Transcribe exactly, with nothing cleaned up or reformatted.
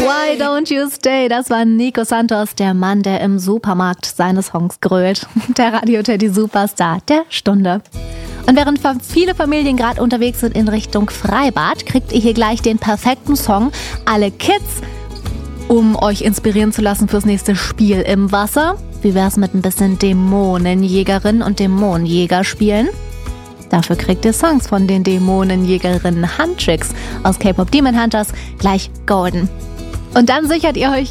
Why Don't You Stay? Das war Nico Santos, der Mann, der im Supermarkt seine Songs grölt. Der Radio Teddy Superstar der Stunde. Und während viele Familien gerade unterwegs sind in Richtung Freibad, kriegt ihr hier gleich den perfekten Song. Alle Kids, um euch inspirieren zu lassen fürs nächste Spiel im Wasser. Wie wär's mit ein bisschen Dämonenjägerin und Dämonenjäger spielen? Dafür kriegt ihr Songs von den Dämonenjägerinnen Huntrix aus K-Pop Demon Hunters, gleich golden. Und dann sichert ihr euch